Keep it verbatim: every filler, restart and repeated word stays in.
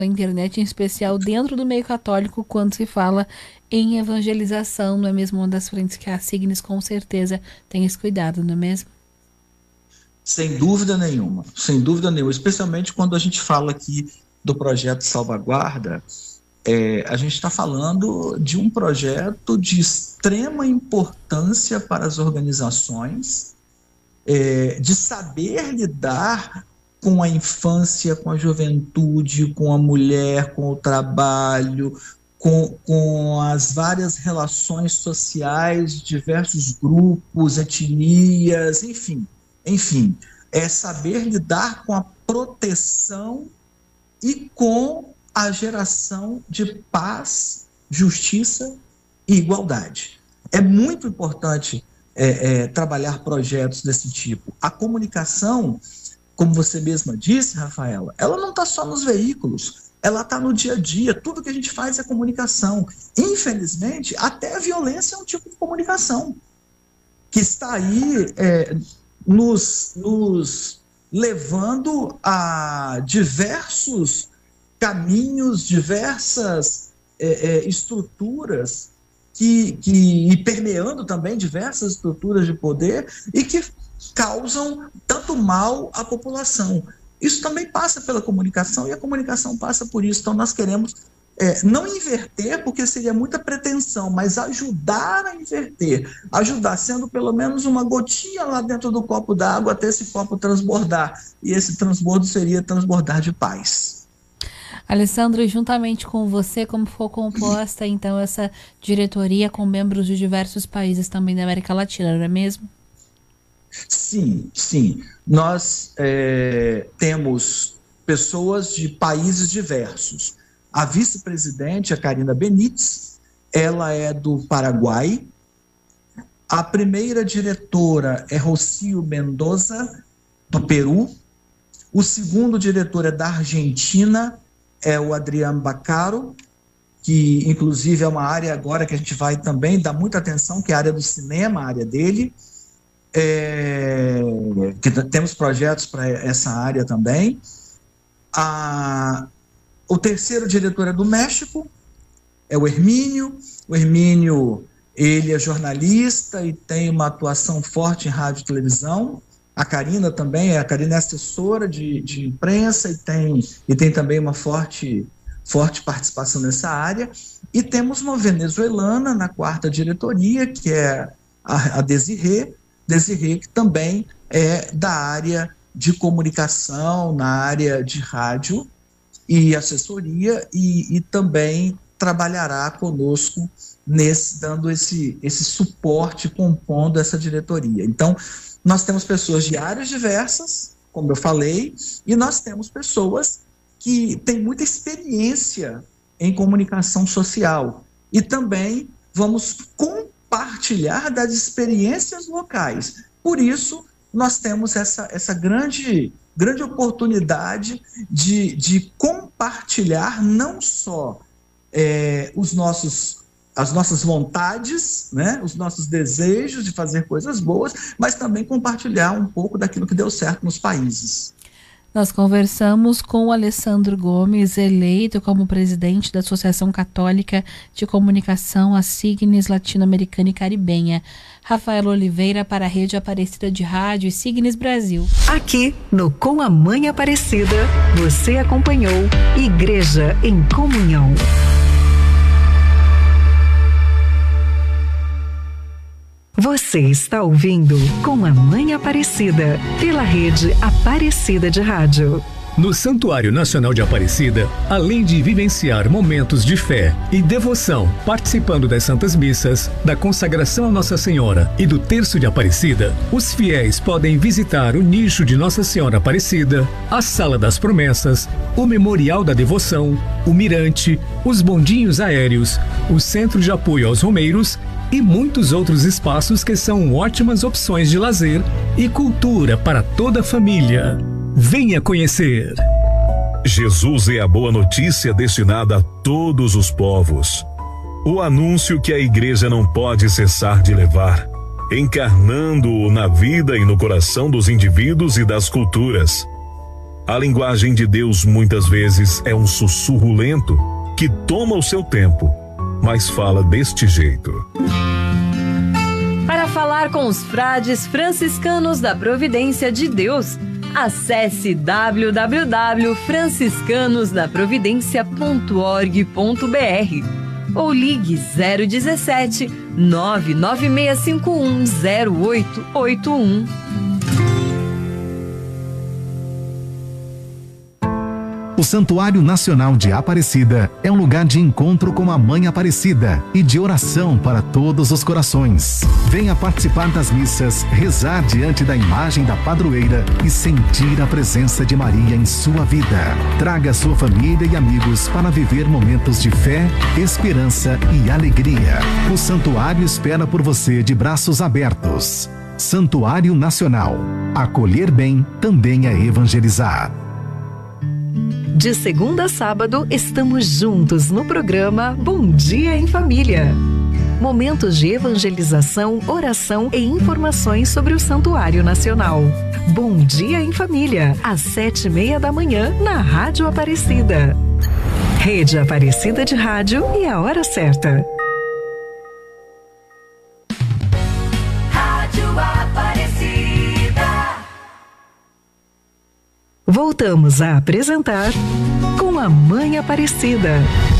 da internet, em especial dentro do meio católico, quando se fala em evangelização, não é mesmo? Uma das frentes que a Signes com certeza tem esse cuidado, não é mesmo? Sem dúvida nenhuma, sem dúvida nenhuma, especialmente quando a gente fala aqui do projeto Salvaguarda, é, a gente está falando de um projeto de extrema importância para as organizações, é, de saber lidar com a infância, com a juventude, com a mulher, com o trabalho, com, com as várias relações sociais, diversos grupos, etnias, enfim, enfim, é saber lidar com a proteção e com a geração de paz, justiça e igualdade. É muito importante é, é, trabalhar projetos desse tipo. A comunicação, como você mesma disse, Rafaela, ela não está só nos veículos, ela está no dia a dia, tudo que a gente faz é comunicação. Infelizmente, até a violência é um tipo de comunicação, que está aí é, nos, nos levando a diversos caminhos, diversas é, é, estruturas, que, que, e permeando também diversas estruturas de poder, e que causam tanto mal à população. Isso também passa pela comunicação, e a comunicação passa por isso. Então nós queremos é, não inverter, porque seria muita pretensão, mas ajudar a inverter, ajudar, sendo pelo menos uma gotinha lá dentro do copo d'água até esse copo transbordar, e esse transbordo seria transbordar de paz. Alessandro, juntamente com você, como foi composta então essa diretoria com membros de diversos países também da América Latina, não é mesmo? Sim, sim. Nós é, temos pessoas de países diversos. A vice-presidente, a Karina Benítez, ela é do Paraguai. A primeira diretora é Rocio Mendoza, do Peru. O segundo diretor é da Argentina, é o Adriano Baccaro, que inclusive é uma área agora que a gente vai também dar muita atenção, que é a área do cinema, a área dele. É, que temos projetos para essa área também. A, o terceiro diretor é do México, é o Hermínio. O Hermínio, ele é jornalista e tem uma atuação forte em rádio e televisão. A Karina também, a Karina é assessora de, de imprensa e tem, e tem também uma forte, forte participação nessa área. E temos uma venezuelana na quarta diretoria, que é a, a Desirê, Desirê, que também é da área de comunicação, na área de rádio e assessoria, e, e também trabalhará conosco nesse, dando esse, esse suporte, compondo essa diretoria. Então, nós temos pessoas de áreas diversas, como eu falei, e nós temos pessoas que têm muita experiência em comunicação social, e também vamos compartilhar compartilhar das experiências locais. Por isso, nós temos essa, essa grande, grande oportunidade de, de compartilhar não só é, os nossos, as nossas vontades, né, os nossos desejos de fazer coisas boas, mas também compartilhar um pouco daquilo que deu certo nos países. Nós conversamos com o Alessandro Gomes, eleito como presidente da Associação Católica de Comunicação, a Signes Latino-Americana e Caribenha. Rafaela Oliveira para a Rede Aparecida de Rádio e Signes Brasil. Aqui no Com a Mãe Aparecida, você acompanhou Igreja em Comunhão. Você está ouvindo Com a Mãe Aparecida, pela Rede Aparecida de Rádio. No Santuário Nacional de Aparecida, além de vivenciar momentos de fé e devoção, participando das Santas Missas, da consagração a Nossa Senhora e do Terço de Aparecida, os fiéis podem visitar o nicho de Nossa Senhora Aparecida, a Sala das Promessas, o Memorial da Devoção, o Mirante, os bondinhos aéreos, o Centro de Apoio aos Romeiros e muitos outros espaços que são ótimas opções de lazer e cultura para toda a família. Venha conhecer! Jesus é a boa notícia destinada a todos os povos. O anúncio que a igreja não pode cessar de levar, encarnando-o na vida e no coração dos indivíduos e das culturas. A linguagem de Deus muitas vezes é um sussurro lento que toma o seu tempo, mas fala deste jeito. Para falar com os frades franciscanos da Providência de Deus, acesse w w w ponto franciscanos da providência ponto org ponto b r ou ligue zero dezessete, nove nove seis cinco um, zero oito oito um. O Santuário Nacional de Aparecida é um lugar de encontro com a Mãe Aparecida e de oração para todos os corações. Venha participar das missas, rezar diante da imagem da padroeira e sentir a presença de Maria em sua vida. Traga sua família e amigos para viver momentos de fé, esperança e alegria. O santuário espera por você de braços abertos. Santuário Nacional. Acolher bem também é evangelizar. De segunda a sábado, estamos juntos no programa Bom Dia em Família. Momentos de evangelização, oração e informações sobre o Santuário Nacional. Bom Dia em Família, às sete e meia da manhã, na Rádio Aparecida. Rede Aparecida de Rádio e a hora certa. Rádio Aparecida. Voltamos a apresentar Com a Mãe Aparecida.